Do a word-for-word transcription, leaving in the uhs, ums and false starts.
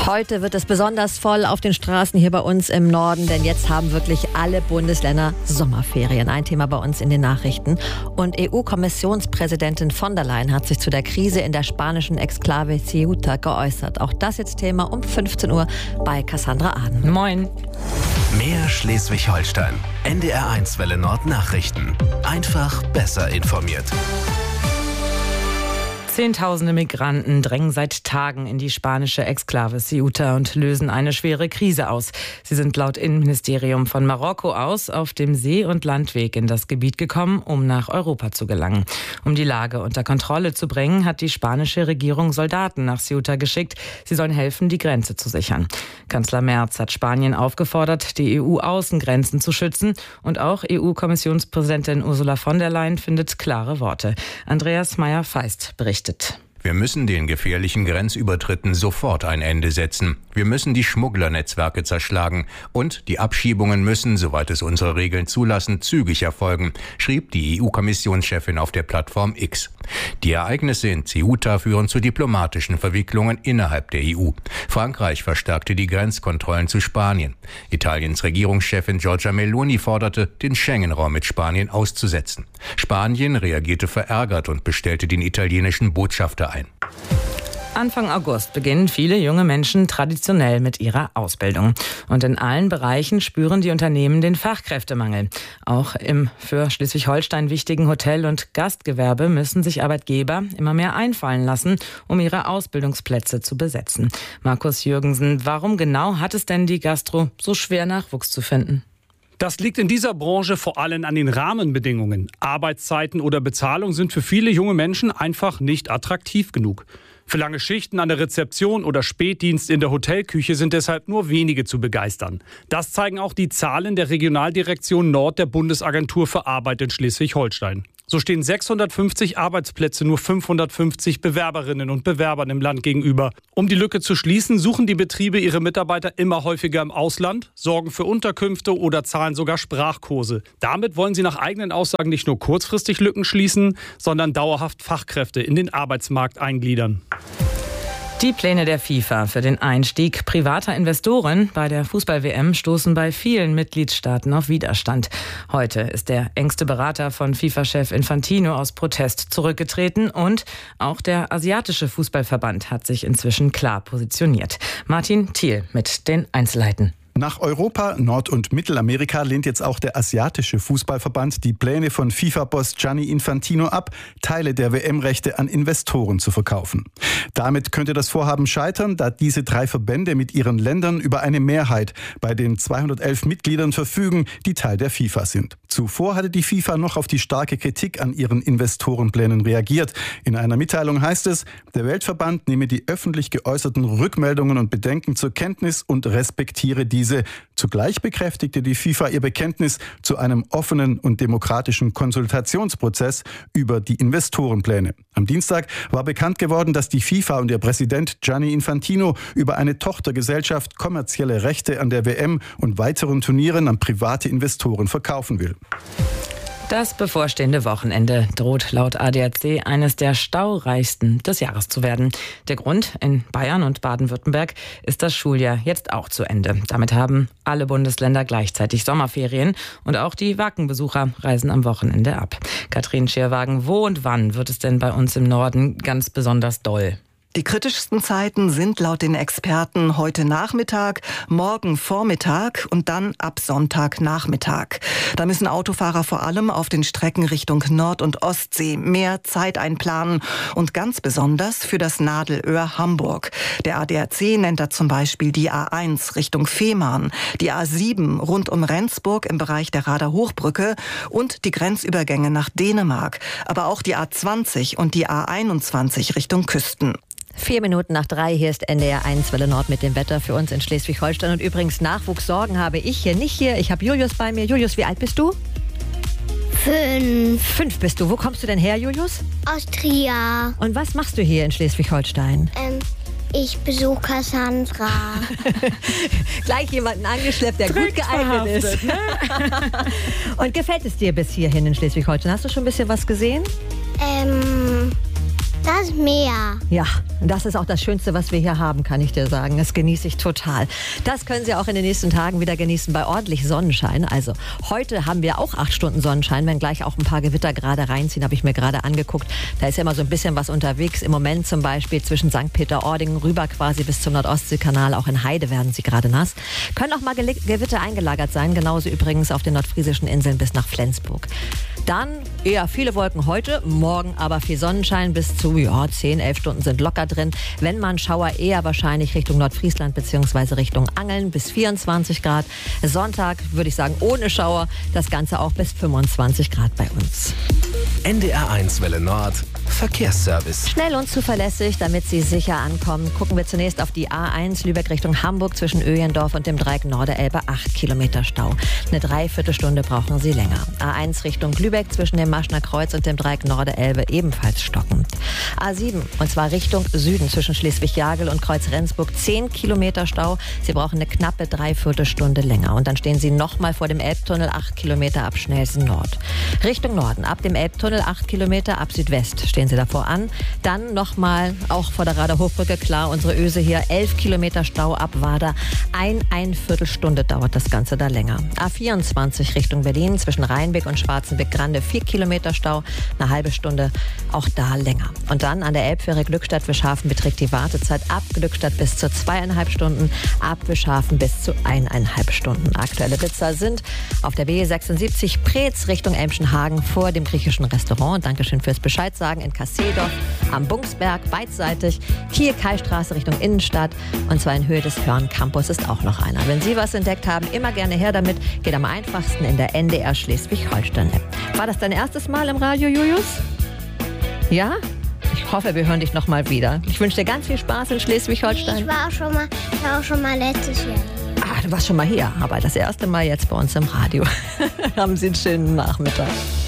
Heute wird es besonders voll auf den Straßen hier bei uns im Norden, denn jetzt haben wirklich alle Bundesländer Sommerferien. Ein Thema bei uns in den Nachrichten. Und E U-Kommissionspräsidentin von der Leyen hat sich zu der Krise in der spanischen Exklave Ceuta geäußert. Auch das jetzt Thema um fünfzehn Uhr bei Cassandra Aden. Moin. Mehr Schleswig-Holstein. N D R eins Welle Nord Nachrichten. Einfach besser informiert. Zehntausende Migranten drängen seit Tagen in die spanische Exklave Ceuta und lösen eine schwere Krise aus. Sie sind laut Innenministerium von Marokko aus auf dem See- und Landweg in das Gebiet gekommen, um nach Europa zu gelangen. Um die Lage unter Kontrolle zu bringen, hat die spanische Regierung Soldaten nach Ceuta geschickt. Sie sollen helfen, die Grenze zu sichern. Kanzler Merz hat Spanien aufgefordert, die E U-Außengrenzen zu schützen. Und auch E U-Kommissionspräsidentin Ursula von der Leyen findet klare Worte. Andreas Meyer-Feist berichtet. Wir müssen den gefährlichen Grenzübertritten sofort ein Ende setzen. Wir müssen die Schmugglernetzwerke zerschlagen. Und die Abschiebungen müssen, soweit es unsere Regeln zulassen, zügig erfolgen, schrieb die E U-Kommissionschefin auf der Plattform X. Die Ereignisse in Ceuta führen zu diplomatischen Verwicklungen innerhalb der E U. Frankreich verstärkte die Grenzkontrollen zu Spanien. Italiens Regierungschefin Giorgia Meloni forderte, den Schengen-Raum mit Spanien auszusetzen. Spanien reagierte verärgert und bestellte den italienischen Botschafter ein. Anfang August beginnen viele junge Menschen traditionell mit ihrer Ausbildung. Und in allen Bereichen spüren die Unternehmen den Fachkräftemangel. Auch im für Schleswig-Holstein wichtigen Hotel- und Gastgewerbe müssen sich Arbeitgeber immer mehr einfallen lassen, um ihre Ausbildungsplätze zu besetzen. Markus Jürgensen, warum genau hat es denn die Gastro so schwer, Nachwuchs zu finden? Das liegt in dieser Branche vor allem an den Rahmenbedingungen. Arbeitszeiten oder Bezahlung sind für viele junge Menschen einfach nicht attraktiv genug. Für lange Schichten an der Rezeption oder Spätdienst in der Hotelküche sind deshalb nur wenige zu begeistern. Das zeigen auch die Zahlen der Regionaldirektion Nord der Bundesagentur für Arbeit in Schleswig-Holstein. So stehen sechshundertfünfzig Arbeitsplätze nur fünfhundertfünfzig Bewerberinnen und Bewerbern im Land gegenüber. Um die Lücke zu schließen, suchen die Betriebe ihre Mitarbeiter immer häufiger im Ausland, sorgen für Unterkünfte oder zahlen sogar Sprachkurse. Damit wollen sie nach eigenen Aussagen nicht nur kurzfristig Lücken schließen, sondern dauerhaft Fachkräfte in den Arbeitsmarkt eingliedern. Die Pläne der FIFA für den Einstieg privater Investoren bei der Fußball-W M stoßen bei vielen Mitgliedstaaten auf Widerstand. Heute ist der engste Berater von FIFA-Chef Infantino aus Protest zurückgetreten und auch der asiatische Fußballverband hat sich inzwischen klar positioniert. Martin Thiel mit den Einzelheiten. Nach Europa, Nord- und Mittelamerika lehnt jetzt auch der asiatische Fußballverband die Pläne von FIFA-Boss Gianni Infantino ab, Teile der W M-Rechte an Investoren zu verkaufen. Damit könnte das Vorhaben scheitern, da diese drei Verbände mit ihren Ländern über eine Mehrheit bei den zweihundertelf Mitgliedern verfügen, die Teil der FIFA sind. Zuvor hatte die FIFA noch auf die starke Kritik an ihren Investorenplänen reagiert. In einer Mitteilung heißt es, der Weltverband nehme die öffentlich geäußerten Rückmeldungen und Bedenken zur Kenntnis und respektiere diese. Zugleich bekräftigte die FIFA ihr Bekenntnis zu einem offenen und demokratischen Konsultationsprozess über die Investorenpläne. Am Dienstag war bekannt geworden, dass die FIFA und ihr Präsident Gianni Infantino über eine Tochtergesellschaft kommerzielle Rechte an der W M und weiteren Turnieren an private Investoren verkaufen will. Das bevorstehende Wochenende droht laut A D A C eines der staureichsten des Jahres zu werden. Der Grund: in Bayern und Baden-Württemberg ist das Schuljahr jetzt auch zu Ende. Damit haben alle Bundesländer gleichzeitig Sommerferien und auch die Wacken-Besucher reisen am Wochenende ab. Katrin Schierwagen, wo und wann wird es denn bei uns im Norden ganz besonders doll? Die kritischsten Zeiten sind laut den Experten heute Nachmittag, morgen Vormittag und dann ab Sonntagnachmittag. Da müssen Autofahrer vor allem auf den Strecken Richtung Nord- und Ostsee mehr Zeit einplanen und ganz besonders für das Nadelöhr Hamburg. Der A D A C nennt da zum Beispiel die A eins Richtung Fehmarn, die A sieben rund um Rendsburg im Bereich der Rader Hochbrücke und die Grenzübergänge nach Dänemark, aber auch die A zwanzig und die A einundzwanzig Richtung Küsten. Vier Minuten nach drei, hier ist N D R eins Welle Nord mit dem Wetter für uns in Schleswig-Holstein. Und übrigens, Nachwuchssorgen habe ich hier nicht hier. Ich habe Julius bei mir. Julius, wie alt bist du? Fünf. Fünf bist du. Wo kommst du denn her, Julius? Aus Trier. Und was machst du hier in Schleswig-Holstein? Ähm, ich besuche Cassandra. Gleich jemanden angeschleppt, der gut geeignet ist. Ne? Und gefällt es dir bis hierhin in Schleswig-Holstein? Hast du schon ein bisschen was gesehen? Ähm... Das Meer. Ja, Das ist auch das Schönste, was wir hier haben, kann ich dir sagen. Das genieße ich total. Das können Sie auch in den nächsten Tagen wieder genießen bei ordentlich Sonnenschein. Also heute haben wir auch acht Stunden Sonnenschein, wenn gleich auch ein paar Gewitter gerade reinziehen, habe ich mir gerade angeguckt. Da ist ja immer so ein bisschen was unterwegs. Im Moment zum Beispiel zwischen Sankt Peter-Ording rüber quasi bis zum Nordostseekanal. Auch in Heide werden sie gerade nass. Können auch mal Gewitter eingelagert sein, genauso übrigens auf den nordfriesischen Inseln bis nach Flensburg. Dann eher viele Wolken heute, morgen aber viel Sonnenschein. Bis zu ja, zehn, elf Stunden sind locker drin. Wenn man Schauer, eher wahrscheinlich Richtung Nordfriesland bzw. Richtung Angeln bis vierundzwanzig Grad. Sonntag würde ich sagen ohne Schauer. Das Ganze auch bis fünfundzwanzig Grad bei uns. N D R eins Welle Nord Verkehrsservice. Schnell und zuverlässig, damit Sie sicher ankommen. Gucken wir zunächst auf die A eins Lübeck Richtung Hamburg zwischen Öjendorf und dem Dreieck Norderelbe. acht Kilometer Stau. Eine Dreiviertelstunde brauchen Sie länger. A eins Richtung Lübeck zwischen dem Maschner Kreuz und dem Dreieck Norderelbe ebenfalls stockend. A sieben und zwar Richtung Süden zwischen Schleswig-Jagel und Kreuz Rendsburg. zehn Kilometer Stau. Sie brauchen eine knappe Dreiviertelstunde länger. Und dann stehen Sie nochmal vor dem Elbtunnel. acht Kilometer ab Schnellsen Nord. Richtung Norden ab dem Elbtunnel. acht Kilometer ab Südwest stehen Sie davor an. Dann nochmal, auch vor der Rader Hochbrücke, klar, unsere Öse hier, elf Kilometer Stau ab Wader. Ein, ein Viertelstunde dauert das Ganze da länger. A vierundzwanzig Richtung Berlin zwischen Rheinbeck und Schwarzenbeck-Grande, vier Kilometer Stau, eine halbe Stunde, auch da länger. Und dann an der Elbfähre Glückstadt Wischhafen beträgt die Wartezeit ab Glückstadt bis zu zweieinhalb Stunden, ab Wischhafen bis zu eineinhalb Stunden. Aktuelle Blitzer sind auf der B sechsundsiebzig Preetz Richtung Elmschenhagen vor dem griechischen Restaurant. Dankeschön fürs Bescheid sagen. In Kasseedorf am Bungsberg beidseitig. Kiel-Kai-Straße Richtung Innenstadt. Und zwar in Höhe des Hörn Campus ist auch noch einer. Wenn Sie was entdeckt haben, immer gerne her damit. Geht am einfachsten in der N D R Schleswig-Holstein-App. War das dein erstes Mal im Radio, Julius? Ja? Ich hoffe, wir hören dich noch mal wieder. Ich wünsche dir ganz viel Spaß in Schleswig-Holstein. Ich war auch schon mal, ich war auch schon mal letztes Jahr. Ah, du warst schon mal hier, aber das erste Mal jetzt bei uns im Radio. Haben Sie einen schönen Nachmittag.